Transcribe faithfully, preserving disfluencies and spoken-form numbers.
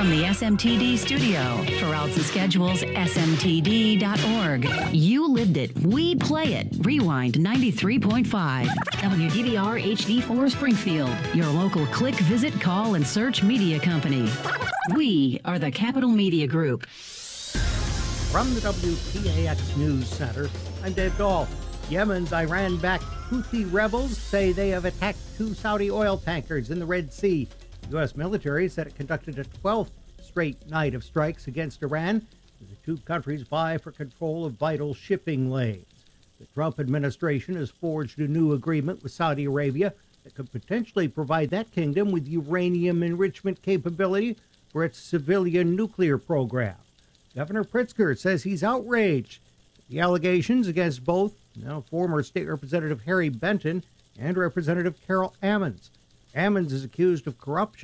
From the S M T D studio, for routes and schedules, S M T D dot org. You lived it. We play it. Rewind ninety-three point five. W D V R H D four Springfield. Your local click, visit, call, and search media company. We are the Capital Media Group. From the W P A X News Center, I'm Dave Dahl. Yemen's Iran-backed Houthi rebels say they have attacked two Saudi oil tankers in the Red Sea. The U S military said it conducted a twelfth straight night of strikes against Iran as the two countries vie for control of vital shipping lanes. The Trump administration has forged a new agreement with Saudi Arabia that could potentially provide that kingdom with uranium enrichment capability for its civilian nuclear program. Governor Pritzker says he's outraged at the allegations against both now former State Representative Harry Benton and Representative Carol Ammons. Ammons is accused of corruption